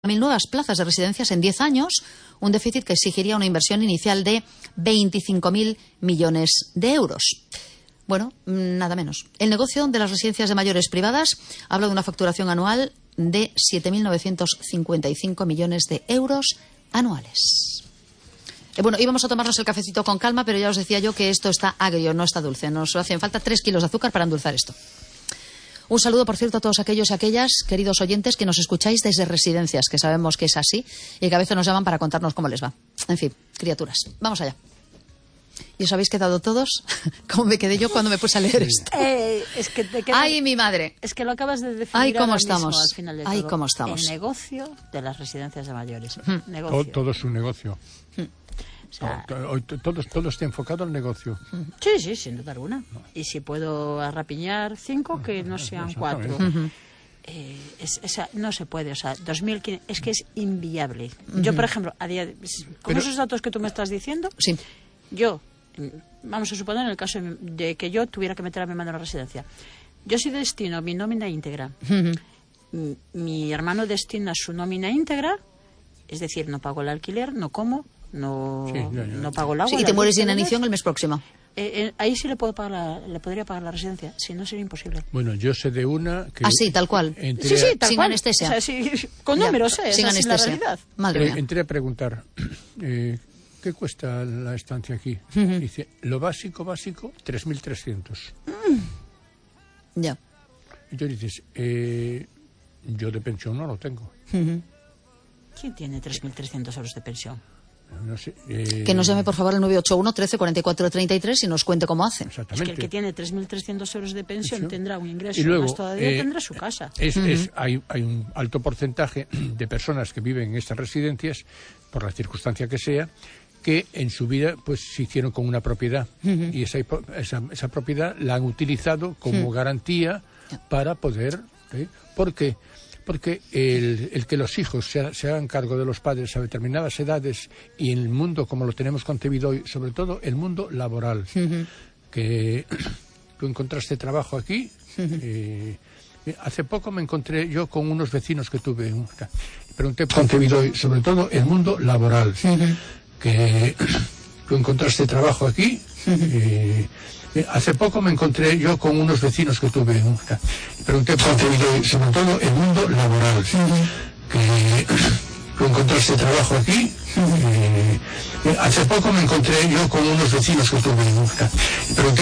1.000 nuevas plazas de residencias en 10 años, un déficit que exigiría una inversión inicial de 25.000 millones de euros. Bueno, nada menos. El negocio de las residencias de mayores privadas habla de una facturación anual de 7.955 millones de euros anuales. Bueno, íbamos a tomarnos el cafecito con calma, pero ya os decía yo que esto está agrio, no está dulce. Nos hacen falta 3 kilos de azúcar para endulzar esto. Un saludo, por cierto, a todos aquellos y aquellas, queridos oyentes, que nos escucháis desde residencias, que sabemos que es así, y que a veces nos llaman para contarnos cómo les va. En fin, criaturas. Vamos allá. ¿Y os habéis quedado todos? ¿Cómo me quedé yo cuando me puse a leer esto? Es que te quedas... ¡Ay, mi madre! Es que lo acabas de definir. ¡Ay, cómo ahora estamos! Mismo, al final de ¡Ay, todo. cómo estamos! El negocio de las residencias de mayores. Negocio. Todo es un negocio. O sea, Todo está enfocado al negocio. sí, sin duda alguna. Y si puedo arrapiñar 5, que no sean 4. No se puede, o sea, 2015 es que es inviable. Yo, por ejemplo, con esos datos que tú me estás diciendo, sí. Yo, vamos a suponer en el caso de que yo tuviera que meter a mi hermano en la residencia, yo si destino mi nómina íntegra, mi hermano destina su nómina íntegra, es decir, no pago el alquiler, no como, no pago el agua. Sí, y te mueres de inanición el mes próximo. Ahí sí le podría pagar la residencia, si no sería imposible. Bueno, yo sé de una que... Así, tal cual. Sí, tal sin cual. anestesia. O sea, sí, con números, sin anestesia. La realidad. Madre mía. Entré a preguntar, ¿qué cuesta la estancia aquí? Dice, lo básico, 3.300. Ya. Y tú dices, yo de pensión no lo tengo. ¿Quién tiene 3.300 euros de pensión? No sé, que nos llame, por favor, al 981 13 44 33 y nos cuente cómo hace. Exactamente. Es que el que tiene 3.300 euros de pensión tendrá un ingreso, y luego, más todavía tendrá su casa. Hay un alto porcentaje de personas que viven en estas residencias, por la circunstancia que sea, que en su vida pues se hicieron con una propiedad y esa propiedad la han utilizado como garantía para poder... ¿Por qué? Porque el que los hijos se hagan cargo de los padres a determinadas edades y en el mundo como lo tenemos concebido hoy, sobre todo el mundo laboral, que tú encontraste trabajo aquí. Hace poco me encontré yo con unos vecinos que tuve, pregunté concebido hoy, sobre todo el mundo laboral, que tú encontraste trabajo aquí. Hace poco me encontré yo con unos vecinos que tuve, pregunté sobre todo el mundo laboral, que tú encontraste trabajo aquí. Hace poco me encontré yo con unos vecinos que tuve, pregunté